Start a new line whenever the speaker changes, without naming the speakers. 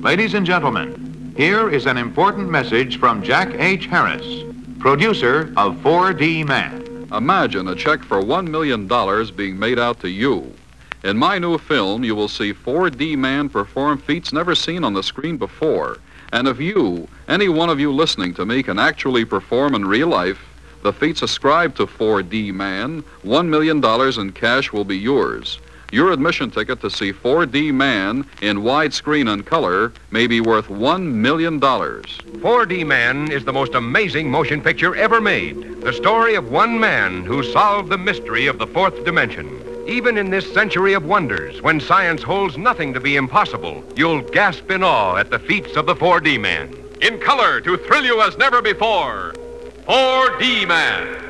Ladies and gentlemen, here is an important message from Jack H. Harris, producer of 4D Man.
Imagine a check for $1 million being made out to you. In my new film, you will see 4D Man perform feats never seen on the screen before. And if you, any one of you listening to me, can actually perform in real life the feats ascribed to 4D Man, $1 million in cash will be yours. Your admission ticket to see 4D Man in widescreen and color may be worth $1 million.
4D Man is the most amazing motion picture ever made. The story of one man who solved the mystery of the fourth dimension. Even in this century of wonders, when science holds nothing to be impossible, you'll gasp in awe at the feats of the 4D Man. In color to thrill you as never before, 4D Man.